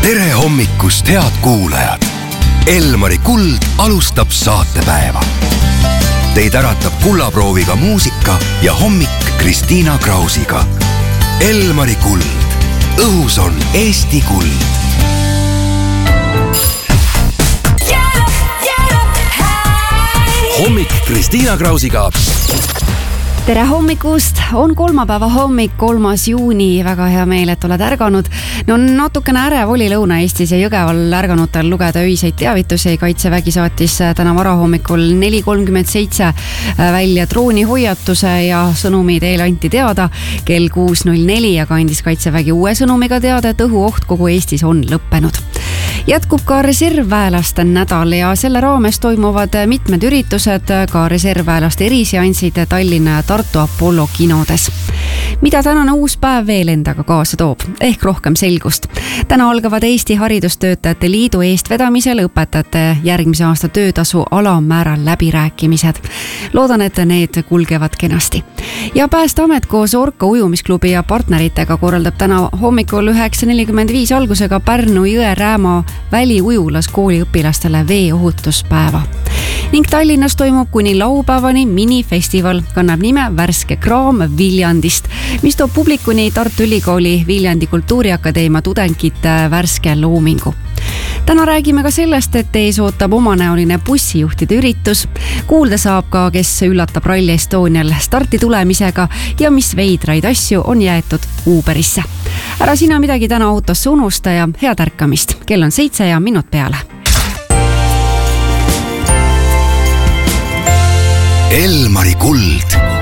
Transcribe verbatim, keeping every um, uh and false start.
tere hommikust, head kuulajad! Elmari Kuld alustab saatepäeva. Teid äratab kullaprooviga muusika ja hommik Kristiina Krausiga. Elmari Kuld. Õhus on Eesti kuld. Hommik Kristiina Krausiga. Tere hommikust, on kolmapäeva hommik, kolmas juuni, väga hea meel, et oled ärganud. No natukene ärev oli Lõuna-Eestis ja Jõgeval ärganutel lugeda öiseid teavitusi. Kaitsevägi saatis täna varahommikul neli kolmkümmend seitse välja droonihoiatuse ja sõnumi teile anti teada kell kuus null neli, aga andis Kaitsevägi uue sõnumiga teada, et õhuoht kogu Eestis on lõppenud. Jätkub ka reservväelaste nädal ja selle raames toimuvad mitmed üritused, ka reservväelaste eriseansid Tallinna ja Tartu Apollo kinodes. Mida tänane uus päev veel endaga kaasa toob? Ehk rohkem selgust. Täna algavad Eesti Haridustöötajate Liidu eestvedamisel õpetajate järgmise aasta töötasu alammääral läbirääkimised. Loodan, et need kulgevad kenasti. Ja Päästeamet koos Orka ujumisklubi ja partneritega korraldab täna hommikul üheksa nelikümmend viis algusega Pärnu Jõe-Rääma väliujulas kooliõpilastele veeohutuspäeva. Ning Tallinnas toimub kuni laupäevani minifestival, kannab nime Värske kraam Viljandist, mis toob publikuni Tartu Ülikooli Viljandi Kultuuriakadeemia tudengite värske loomingu. Täna räägime ka sellest, et ees ootab omanäoline bussijuhtide üritus. Kuulda saab ka, kes üllatab Rally Estonial starti tulemisega ja mis veidraid asju on jäetud Uberisse. Ära sina midagi täna autosse unusta ja head ärkamist. Kell on seitse ja minut peale. Elmari Kuld.